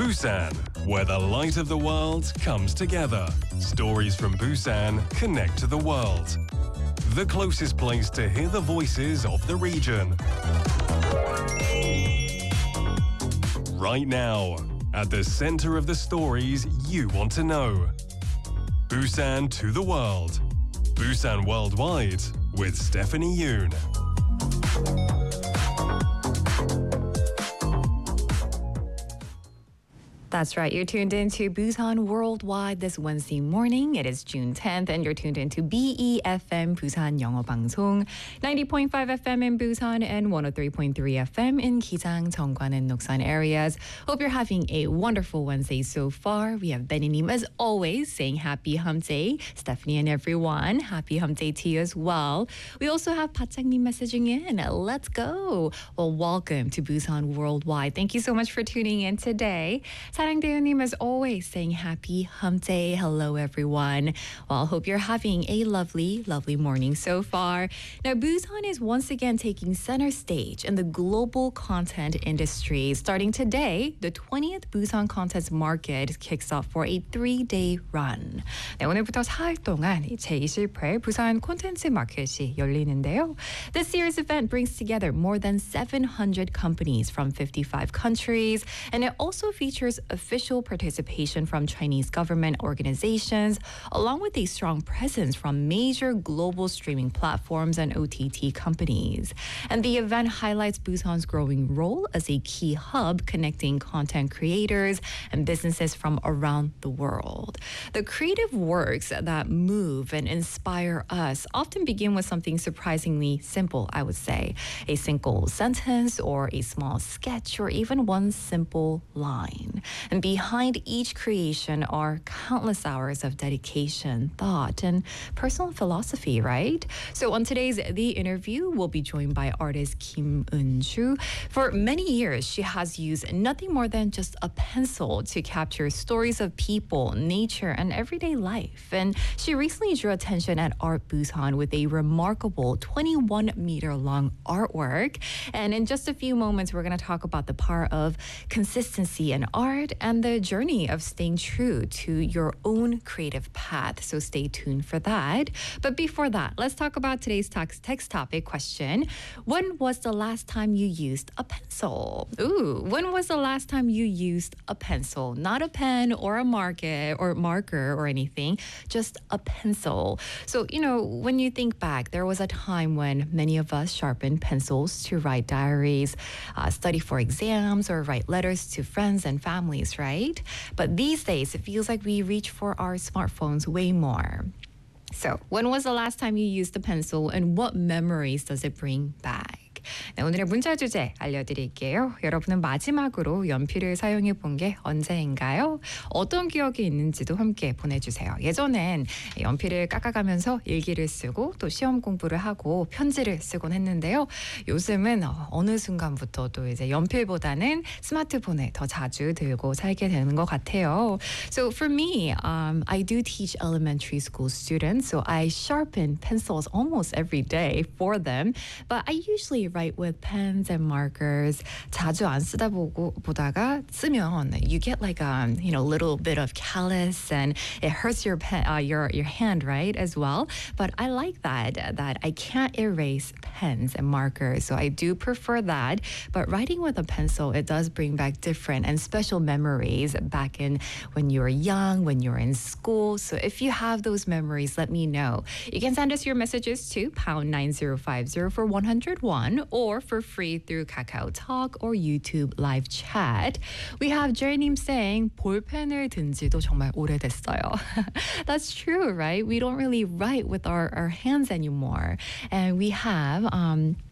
Busan, where the light of the world comes together. Stories from Busan connect to the world. The closest place to hear the voices of the region. Right now, at the center of the stories you want to know. Busan to the world. Busan Worldwide with Stephanie Yoon. That's right. You're tuned into Busan Worldwide this Wednesday morning. It is June 10th, and you're tuned into BEFM Busan 영어 방송, 90.5 FM in Busan and 103.3 FM in Gijang, Jeongkwan, and Noksan areas. Hope you're having a wonderful Wednesday so far. We have Benny Nim, as always, saying Happy Hump Day. Stephanie and everyone, Happy Hump Day to you as well. We also have Patchang-nim messaging in. Let's go. Well, welcome to Busan Worldwide. Thank you so much for tuning in today. 사랑대우님, as always, saying Happy Hump Day. Hello, everyone. Well, I hope you're having a lovely, lovely morning so far. Now, Busan is once again taking center stage in the global content industry. Starting today, the 20th Busan Content Market kicks off for a 3-day run. 네, 오늘부터 4일 동안 제28 부산 콘텐츠 마켓이 열리는데요. This year's event brings together more than 700 companies from 55 countries, and it also features official participation from Chinese government organizations, along with a strong presence from major global streaming platforms and OTT companies. And the event highlights Busan's growing role as a key hub connecting content creators and businesses from around the world. The creative works that move and inspire us often begin with something surprisingly simple, I would say. A single sentence or a small sketch or even one simple line. And behind each creation are countless hours of dedication, thought, and personal philosophy, right? So on today's The Interview, we'll be joined by artist Kim Eun-ju. For many years, she has used nothing more than just a pencil to capture stories of people, nature, and everyday life. And she recently drew attention at Art Busan with a remarkable 21-meter-long artwork. And in just a few moments, we're going to talk about the power of consistency in art and the journey of staying true to your own creative path. So stay tuned for that. But before that, let's talk about today's text topic question. When was the last time you used a pencil? Ooh, when was the last time you used a pencil? Not a pen or a marker or anything, just a pencil. So, when you think back, there was a time when many of us sharpened pencils to write diaries, study for exams, or write letters to friends and families, right? But these days, it feels like we reach for our smartphones way more. So, when was the last time you used a pencil, and what memories does it bring back? 네, 오늘의 문자 주제 알려드릴게요. 여러분은 마지막으로 연필을 사용해 본 게 언제인가요? 어떤 기억이 있는지도 함께 보내주세요. 예전엔 연필을 깎아가면서 일기를 쓰고 또 시험 공부를 하고 편지를 쓰곤 했는데요. 요즘은 어느 순간부터 또 이제 연필보다는 스마트폰을 더 자주 들고 살게 되는 것 같아요. So for me, I do teach elementary school students, so I sharpen pencils almost every day for them, but I usually write with pens and markers. 자주 안 쓰다 보다가 쓰면 you get like a little bit of callus and it hurts your hand, right, as well. But I like that I can't erase pens and markers, so I do prefer that. But writing with a pencil, it does bring back different and special memories back in when you were young, when you were in school. So if you have those memories, let me know. You can send us your messages to pound 9050 for 101 or for free through Kakao Talk or YouTube live chat. We have Jerry님 saying 볼펜을 든 지도 정말 오래됐어요. That's true, right? We don't really write with our hands anymore. And we have